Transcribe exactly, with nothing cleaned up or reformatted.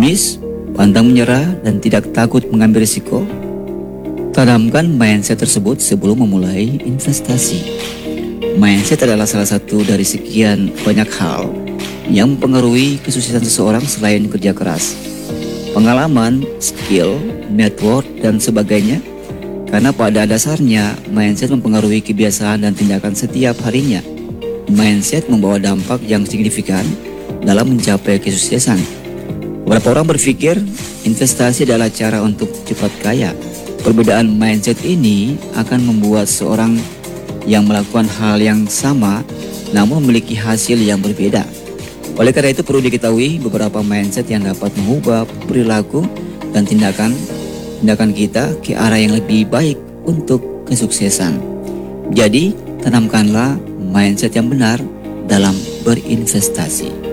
optimis, pantang menyerah, dan tidak takut mengambil risiko. Tanamkan mindset tersebut sebelum memulai investasi. Mindset adalah salah satu dari sekian banyak hal yang mempengaruhi kesuksesan seseorang selain kerja keras, pengalaman, skill, network, dan sebagainya. Karena pada dasarnya, mindset mempengaruhi kebiasaan dan tindakan setiap harinya. Mindset membawa dampak yang signifikan dalam mencapai kesuksesan. Beberapa orang berpikir investasi adalah cara untuk cepat kaya. Perbedaan mindset ini akan membuat seorang yang melakukan hal yang sama namun memiliki hasil yang berbeda. Oleh karena itu perlu diketahui beberapa mindset yang dapat mengubah perilaku dan tindakan tindakan kita ke arah yang lebih baik untuk kesuksesan. Jadi, tanamkanlah mindset yang benar dalam berinvestasi.